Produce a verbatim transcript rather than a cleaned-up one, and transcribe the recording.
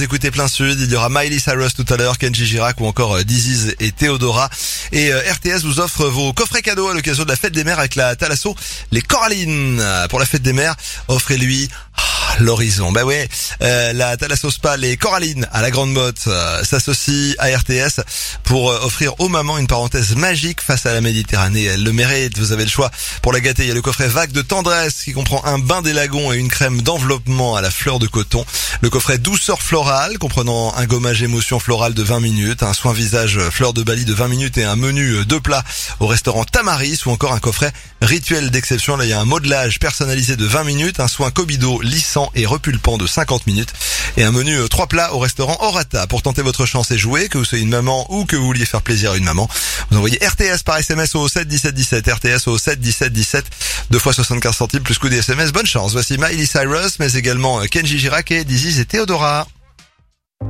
Écoutez Plein Sud, il y aura Miley Cyrus tout à l'heure, Kenji Girac ou encore euh, Diziz et Théodora. Et euh, R T S vous offre vos coffrets cadeaux à l'occasion de la fête des mères avec la Thalasso, les Corallines. Pour la fête des mères, offrez-lui ah, l'horizon. Bah ouais, euh, la Thalasso Spa, les Corallines à la Grande Motte euh, s'associe à R T S pour euh, offrir aux mamans une parenthèse magique face à la Méditerranée. Elle le mérite, vous avez le choix. Pour la gâter, il y a le coffret Vague de tendresse qui comprend un bain des lagons et une crème d'enveloppement à la fleur de coton. Le coffret Douceur florale comprenant un gommage émotion florale de vingt minutes, un soin visage fleur de Bali de vingt minutes et un menu deux plats au restaurant Tamaris, ou encore un coffret Rituel d'exception. Là, il y a un modelage personnalisé de vingt minutes, un soin Cobido lissant et repulpant de cinquante minutes et un menu trois plats au restaurant Orata. Pour tenter votre chance et jouer, que vous soyez une maman ou que vous vouliez faire plaisir à une maman, vous envoyez R T S par S M S au sept dix-sept dix-sept, R T S au sept dix-sept dix-sept, deux fois soixante-quinze centimes plus coût des S M S. Bonne chance. Voici Miley Cyrus, mais également Kenji Girac et Diziz et Théodora.